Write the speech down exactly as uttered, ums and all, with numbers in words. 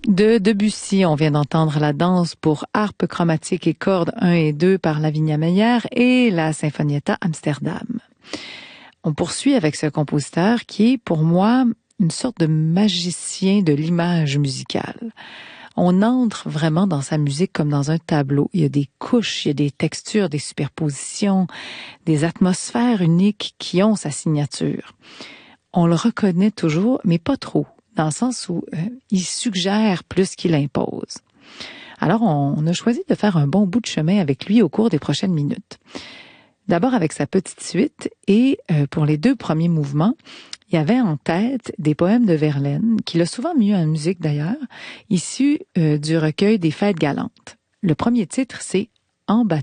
De Debussy, on vient d'entendre la danse pour harpe chromatique et cordes un et deux par Lavinia Meyer et la Sinfonietta Amsterdam. On poursuit avec ce compositeur qui est, pour moi, une sorte de magicien de l'image musicale. On entre vraiment dans sa musique comme dans un tableau. Il y a des couches, il y a des textures, des superpositions, des atmosphères uniques qui ont sa signature. On le reconnaît toujours, mais pas trop, dans le sens où euh, il suggère plus qu'il impose. Alors, on, on a choisi de faire un bon bout de chemin avec lui au cours des prochaines minutes. D'abord avec sa petite suite et euh, pour les deux premiers mouvements, il y avait en tête des poèmes de Verlaine, qu'il a souvent mis en musique d'ailleurs, issus euh, du recueil des Fêtes galantes. Le premier titre, c'est « En bateau ».